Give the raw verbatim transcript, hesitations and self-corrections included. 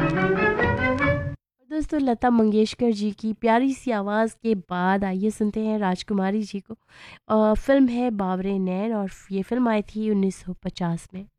और दोस्तों लता मंगेशकर जी की प्यारी सी आवाज़ के बाद आइए सुनते हैं राजकुमारी जी को। अ, फिल्म है बावरे नैन और ये फिल्म आई थी उन्नीस सौ पचास में।